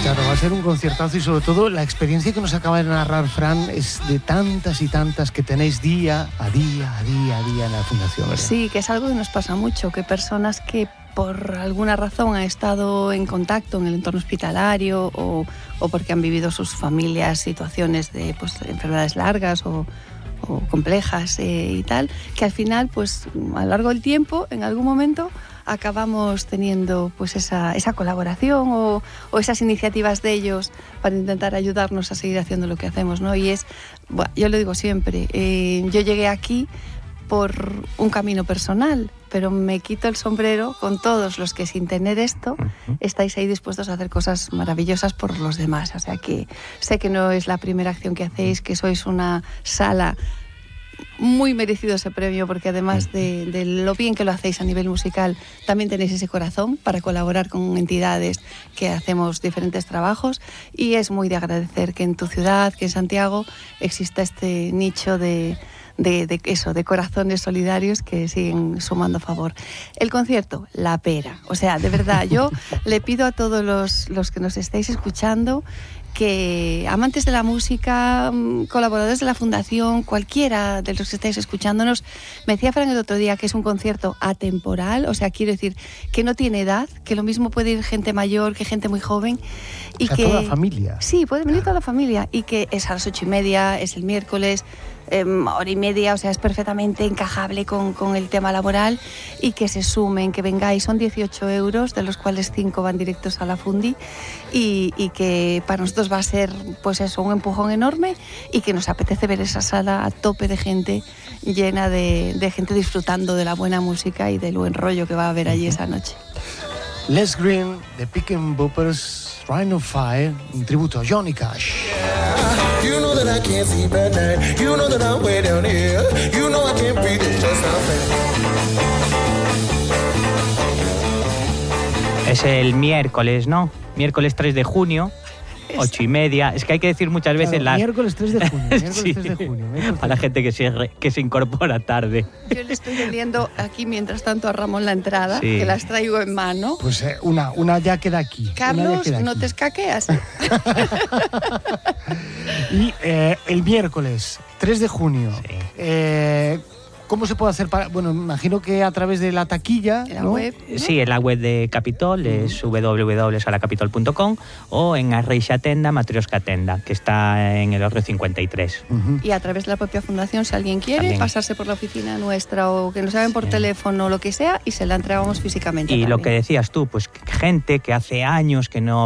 Claro, va a ser un conciertazo y sobre todo la experiencia que nos acaba de narrar Fran es de tantas y tantas que tenéis día a día en la Fundación, ¿verdad? Sí, que es algo que nos pasa mucho, que personas que por alguna razón han estado en contacto en el entorno hospitalario o porque han vivido sus familias situaciones de enfermedades largas o complejas y tal, que al final, pues a lo largo del tiempo, en algún momento, acabamos teniendo pues esa colaboración o esas iniciativas de ellos para intentar ayudarnos a seguir haciendo lo que hacemos, ¿no? Y yo lo digo siempre, yo llegué aquí por un camino personal, pero me quito el sombrero con todos los que sin tener esto estáis ahí dispuestos a hacer cosas maravillosas por los demás. O sea que sé que no es la primera acción que hacéis, que sois una sala muy merecido ese premio, porque además de lo bien que lo hacéis a nivel musical, también tenéis ese corazón para colaborar con entidades que hacemos diferentes trabajos, y es muy de agradecer que en tu ciudad, que en Santiago, exista este nicho de corazones solidarios que siguen sumando a favor. El concierto, la pera. O sea, de verdad, yo le pido a todos los que nos estáis escuchando, que amantes de la música, colaboradores de la Fundación, cualquiera de los que estáis escuchándonos, me decía Fran el otro día que es un concierto atemporal, o sea, quiero decir que no tiene edad, que lo mismo puede ir gente mayor que gente muy joven. Y o sea, toda la familia. Sí, puede venir toda la familia, y que es a las 8:30, es el miércoles, hora y media, o sea, es perfectamente encajable con el tema laboral, y que se sumen, que vengáis. Son 18 euros, de los cuales 5 van directos a la Fundi, y que para nosotros va a ser, pues eso, un empujón enorme, y que nos apetece ver esa sala a tope de gente, llena de gente disfrutando de la buena música y del buen rollo que va a haber allí esa noche. Les Green, de Pick and Boppers, Rain of Fire, un tributo a Johnny Cash. You know that I can't sleep at night. You know that I'm way down here. You know I can't breathe, it's just not fair. Es el miércoles, ¿no? Miércoles 3 de junio, 8:30. Es que hay que decir muchas veces claro, miércoles 3 de junio. Miércoles sí, 3 de junio. Para la gente que se incorpora tarde. Yo le estoy vendiendo aquí, mientras tanto, a Ramón la entrada, sí, que las traigo en mano. Pues una ya queda aquí. Carlos, queda no aquí. te escaqueas. Y el miércoles 3 de junio, Sí. ¿cómo se puede hacer para...? Bueno, imagino que a través de la taquilla, En la ¿no? web, ¿no? Sí, en la web de Capitol, es www.salacapitol.com, o en Arreixa Tenda, Matrioska Tenda, que está en el Orrio 53. Y a través de la propia Fundación, si alguien quiere, También. pasarse por la oficina nuestra o que nos llamen por teléfono o lo que sea, y se la entregamos físicamente. Y lo también. que decías tú, pues gente que hace años que no